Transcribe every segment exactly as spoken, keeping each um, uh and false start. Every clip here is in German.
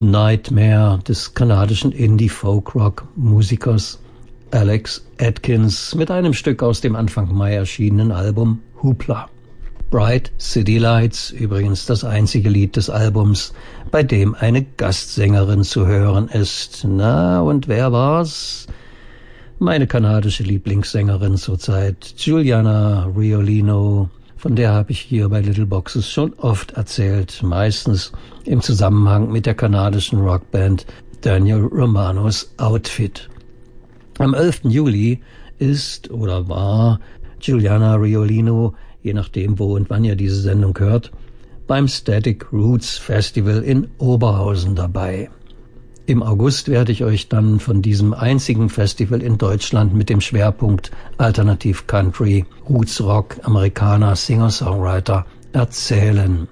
Nightmare des kanadischen Indie-Folk-Rock-Musikers Alex Atkins mit einem Stück aus dem Anfang Mai erschienenen Album Hoopla. Bright City Lights, übrigens das einzige Lied des Albums, bei dem eine Gastsängerin zu hören ist. Na, und wer war's? Meine kanadische Lieblingssängerin zurzeit, Giuliana Riolino. Von der habe ich hier bei Little Boxes schon oft erzählt, meistens im Zusammenhang mit der kanadischen Rockband Daniel Romanos Outfit. Am elften Juli ist oder war Giuliana Riolino, je nachdem wo und wann ihr diese Sendung hört, beim Static Roots Festival in Oberhausen dabei. Im August werde ich euch dann von diesem einzigen Festival in Deutschland mit dem Schwerpunkt Alternativ Country, Roots Rock, Amerikaner, Singer-Songwriter erzählen.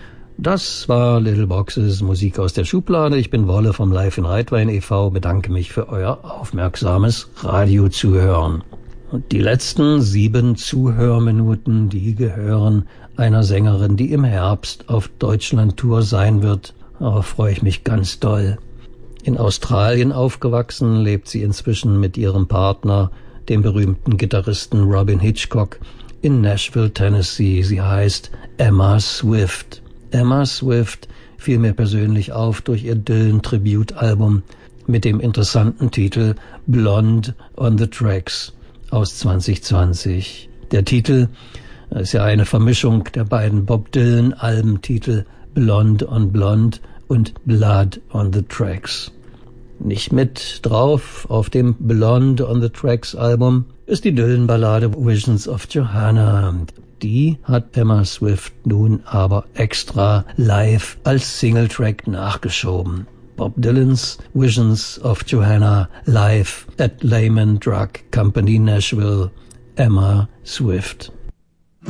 Das war Little Boxes, Musik aus der Schublade. Ich bin Wolle vom Live in Reitwein e V, bedanke mich für euer aufmerksames Radiozuhören. Und die letzten sieben Zuhörminuten, die gehören einer Sängerin, die im Herbst auf Deutschland-Tour sein wird. Darauf freue ich mich ganz doll. In Australien aufgewachsen, lebt sie inzwischen mit ihrem Partner, dem berühmten Gitarristen Robin Hitchcock, in Nashville, Tennessee. Sie heißt Emma Swift. Emma Swift fiel mir persönlich auf durch ihr Dylan-Tribute-Album mit dem interessanten Titel Blonde on the Tracks aus zwanzig zwanzig. Der Titel ist ja eine Vermischung der beiden Bob Dylan-Albentitel Blonde on Blonde und Blood on the Tracks. Nicht mit drauf auf dem Blonde on the Tracks Album ist die Dylan-Ballade Visions of Johanna. Die hat Emma Swift nun aber extra live als Singletrack nachgeschoben. Bob Dylan's Visions of Johanna live at Lehman Drug Company Nashville. Emma Swift.